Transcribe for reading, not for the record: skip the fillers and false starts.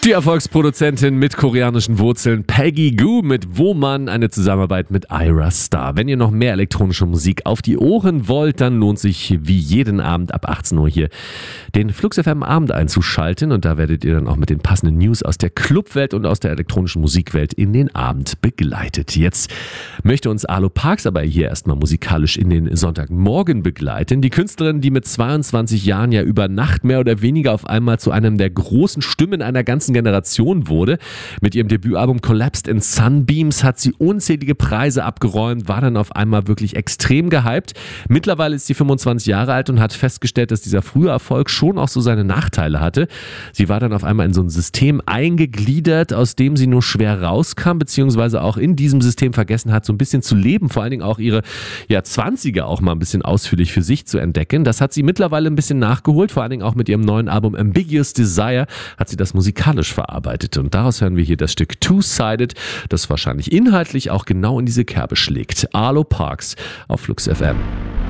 Die Erfolgsproduzentin mit koreanischen Wurzeln Peggy Gou mit Woman, eine Zusammenarbeit mit Ira Star. Wenn ihr noch mehr elektronische Musik auf die Ohren wollt, dann lohnt sich wie jeden Abend ab 18 Uhr hier den Flux FM Abend einzuschalten und da werdet ihr dann auch mit den passenden News aus der Clubwelt und aus der elektronischen Musikwelt in den Abend begleitet. Jetzt möchte uns Arlo Parks aber hier erstmal musikalisch in den Sonntagmorgen begleiten. Die Künstlerin, die mit 22 Jahren ja über Nacht mehr oder weniger auf einmal zu einem der großen Stimmen einer ganzen Generation wurde. Mit ihrem Debütalbum Collapsed in Sunbeams hat sie unzählige Preise abgeräumt, war dann auf einmal wirklich extrem gehypt. Mittlerweile ist sie 25 Jahre alt und hat festgestellt, dass dieser frühe Erfolg schon auch so seine Nachteile hatte. Sie war dann auf einmal in so ein System eingegliedert, aus dem sie nur schwer rauskam, beziehungsweise auch in diesem System vergessen hat, so ein bisschen zu leben, vor allen Dingen auch ihre 20er auch mal ein bisschen ausführlich für sich zu entdecken. Das hat sie mittlerweile ein bisschen nachgeholt, vor allen Dingen auch mit ihrem neuen Album Ambiguous Desire hat sie das musikalisch verarbeitet und daraus hören wir hier das Stück Two-Sided, das wahrscheinlich inhaltlich auch genau in diese Kerbe schlägt. Arlo Parks auf Flux FM.